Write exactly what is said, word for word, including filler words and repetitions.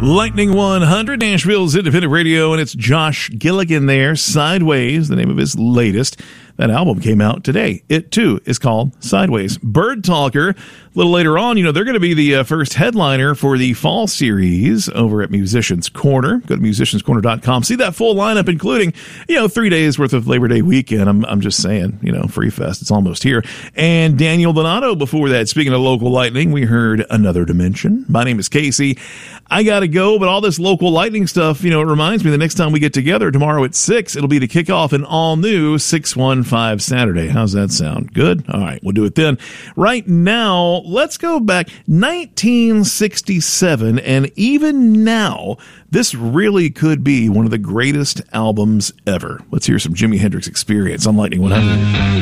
Lightning one hundred, Nashville's independent radio, and it's Josh Gilligan there. Sideways, the name of his latest. That album came out today. It, too, is called Sideways. Bird Talker, a little later on, you know, they're going to be the uh, first headliner for the fall series over at Musicians Corner. Go to musicians corner dot com. See that full lineup, including, you know, three days worth of Labor Day weekend. I'm, I'm just saying, you know, Free Fest, it's almost here. And Daniel Donato before that. Speaking of local lightning, we heard Another Dimension. My name is Casey. I got to go, but all this local lightning stuff, you know, it reminds me the next time we get together tomorrow at six, it'll be to kick off an all-new six one five Saturday. How's that sound? Good? All right, we'll do it then. Right now, let's go back nineteen sixty-seven, and even now, this really could be one of the greatest albums ever. Let's hear some Jimi Hendrix Experience on Lightning one hundred.